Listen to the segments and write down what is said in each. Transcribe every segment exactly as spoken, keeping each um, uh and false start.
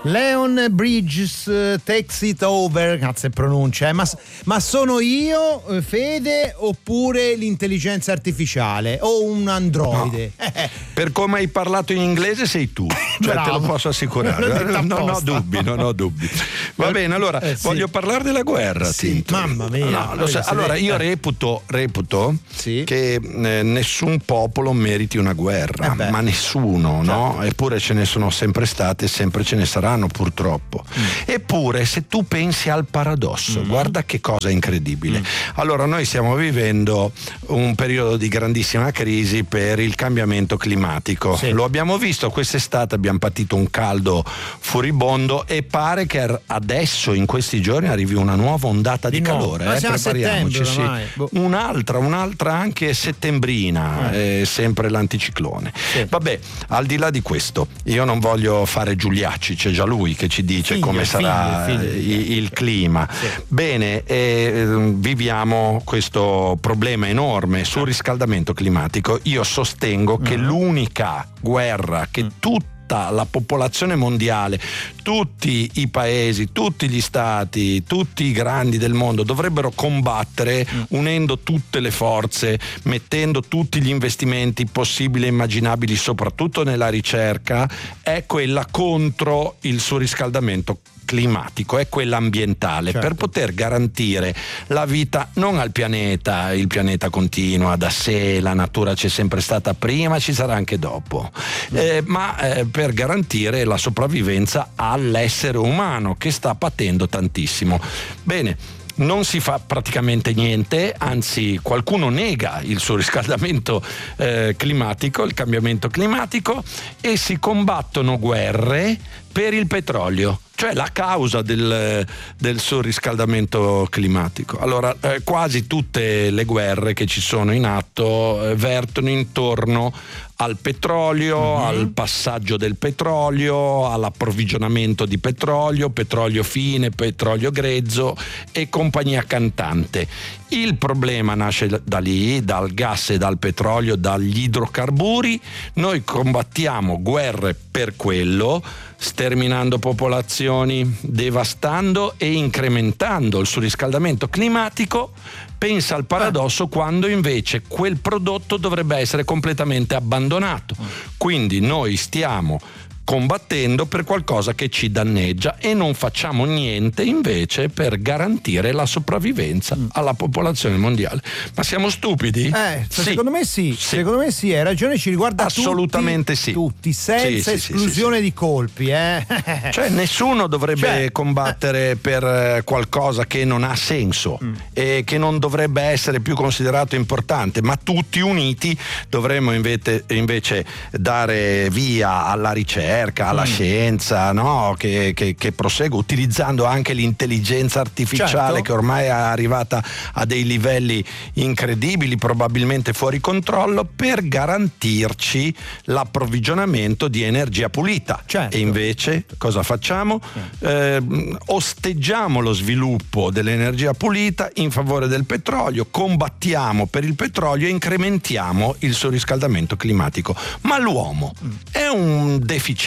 Leon Bridges, uh, Takes It Over, cazzo è pronuncia, eh? ma, ma sono io, Fede, oppure l'intelligenza artificiale o un androide? No. Eh. Per come hai parlato in inglese sei tu, cioè Bravo. te lo posso assicurare, non, non ho dubbi, non ho dubbi. Va bene, allora eh, sì. voglio parlare della guerra. Sì, Tinto. mamma mia. No, lo sa, allora io reputo, reputo sì. che eh, nessun popolo meriti una guerra, eh ma nessuno, certo. no? Eppure ce ne sono sempre state e sempre ce ne saranno, purtroppo. Mm. Eppure se tu pensi al paradosso, mm. guarda che cosa incredibile. Mm. Allora noi stiamo vivendo un periodo di grandissima crisi per il cambiamento climatico. Sì. Lo abbiamo visto quest'estate, abbiamo patito un caldo furibondo e pare che adesso in questi giorni arrivi una nuova ondata di, di calore. Ma eh, prepariamoci, sì. boh. Un'altra, un'altra anche settembrina, eh. Eh, sempre l'anticiclone. Sì. Vabbè, al di là di questo, io non voglio fare Giuliacci, c'è già lui che ci dice figlio, come sarà figlio, figlio. Il, il clima. Sì. Bene, eh, viviamo questo problema enorme sul riscaldamento climatico. Io sostengo mm. che l'unica guerra che mm. tutti la popolazione mondiale, tutti i paesi, tutti gli stati, tutti i grandi del mondo dovrebbero combattere mm. unendo tutte le forze, mettendo tutti gli investimenti possibili e immaginabili, soprattutto nella ricerca, è quella contro il surriscaldamento climatico, è quella ambientale, certo. per poter garantire la vita non al pianeta, il pianeta continua da sé, la natura c'è sempre stata prima, ci sarà anche dopo, mm. eh, ma eh, per garantire la sopravvivenza all'essere umano che sta patendo tantissimo. Bene, non si fa praticamente niente, anzi qualcuno nega il surriscaldamento eh, climatico, il cambiamento climatico, e si combattono guerre per il petrolio, cioè la causa del, del surriscaldamento climatico. Allora eh, quasi tutte le guerre che ci sono in atto eh, vertono intorno al petrolio, mm-hmm. al passaggio del petrolio, all'approvvigionamento di petrolio, petrolio fine, petrolio grezzo e compagnia cantante. Il problema nasce da lì, dal gas e dal petrolio, dagli idrocarburi. Noi combattiamo guerre per quello, sterminando popolazioni, devastando e incrementando il surriscaldamento climatico. Pensa al paradosso, quando invece quel prodotto dovrebbe essere completamente abbandonato. Quindi noi stiamo combattendo per qualcosa che ci danneggia e non facciamo niente invece per garantire la sopravvivenza mm. alla popolazione mondiale. Ma siamo stupidi? Eh, sì. Secondo me sì. sì, secondo me sì, hai ragione, ci riguarda assolutamente tutti, sì. tutti, senza sì, esclusione sì, sì, di colpi. Eh. Cioè nessuno dovrebbe cioè, combattere per qualcosa che non ha senso mm. e che non dovrebbe essere più considerato importante, ma tutti uniti dovremmo invece, invece dare via alla ricerca, alla mm. scienza, no? che, che, che prosegue utilizzando anche l'intelligenza artificiale, certo. che ormai è arrivata a dei livelli incredibili, probabilmente fuori controllo, per garantirci l'approvvigionamento di energia pulita. Certo. E invece cosa facciamo? Eh, osteggiamo lo sviluppo dell'energia pulita in favore del petrolio, combattiamo per il petrolio e incrementiamo il surriscaldamento climatico. Ma l'uomo mm. è un deficiente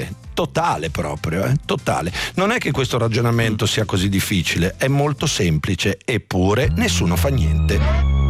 totale proprio, eh? totale. Non è che questo ragionamento sia così difficile, è molto semplice, eppure nessuno fa niente.